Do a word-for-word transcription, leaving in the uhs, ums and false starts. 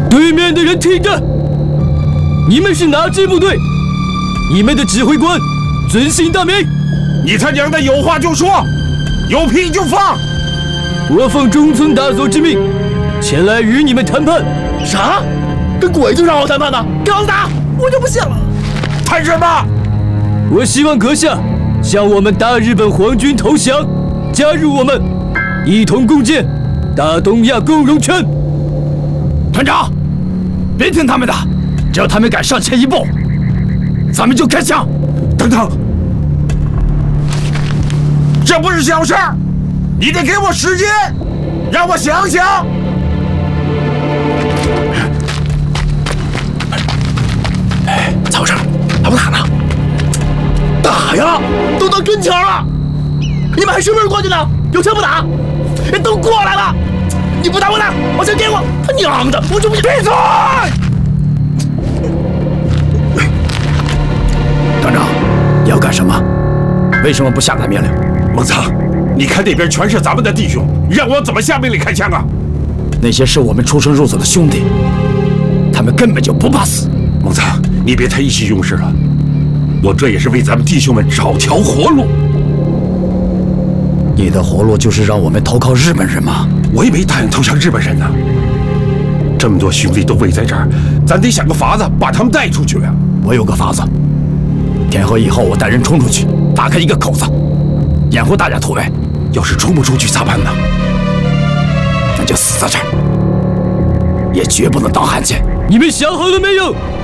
对面的人听着，你们是哪支部队？你们的指挥官尊姓大名？ 你他娘的有话就说，有屁就放！ 我奉中村大佐之命，前来与你们谈判。 啥？跟鬼子让我谈判呢？刚打我就不信了！ 谈什么？ 我希望阁下向我们大日本皇军投降，加入我们，一同共建大东亚共荣圈。 团长，别听他们的，只要他们敢上前一步，咱们就开枪。 等等，这不是小事儿，你得给我时间，让我想想。 哎，咋回事？还不打呢？打呀！都到跟前了，你们还什么时候过去呢？有枪不打？人都过来了，你不打我打，往前给我！他娘的，我就不信！闭嘴！团长，你要干什么？为什么不下达命令？ 蒙藏，你看那边全是咱们的弟兄，让我怎么下命令开枪啊？ 那些是我们出生入死的兄弟，他们根本就不怕死。 蒙藏，你别太意气用事了，我这也是为咱们弟兄们找条活路。 你的活路就是让我们投靠日本人吗？ 我也没答应投降日本人呢。这么多兄弟都围在这儿，咱得想个法子把他们带出去啊！ 我有个法子，天黑以后我带人冲出去，打开一个口子，掩护大家突围。 要是冲不出去咋办呢？ 那就死在这儿，也绝不能当汉奸。 你们想好了没有？